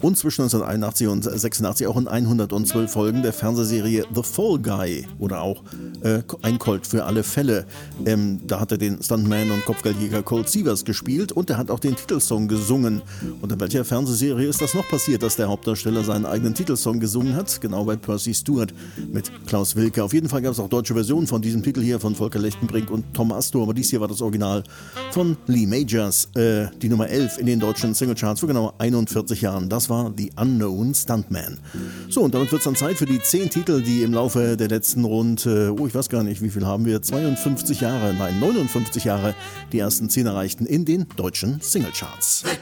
und zwischen 1981 und 86 auch in 112 Folgen der Fernsehserie The Fall Guy oder auch Ein Colt für alle Fälle. Da hat er den Stuntman und Kopfgeldjäger Colt Sievers gespielt und er hat auch den Titelsong gesungen. Und in welcher Fernsehserie ist das noch passiert, dass der Hauptdarsteller seinen eigenen Titelsong gesungen hat? Genau bei Percy Stewart mit Klaus Wilke. Auf jeden Fall gab es auch deutsche Versionen von diesem Titel hier von Volker Lechtenbrink und Tom Astor, aber dies hier war das Original von Lee Majors, die Nummer 11 in den deutschen Singlecharts vor genau 41 Jahren. Das war The Unknown Stuntman. So, und damit wird es dann Zeit für die 10 Titel, die im Laufe der letzten ich weiß gar nicht, wie viel haben wir, 59 Jahre, nein, 59 Jahre, die ersten 10 erreichten in den deutschen Singlecharts.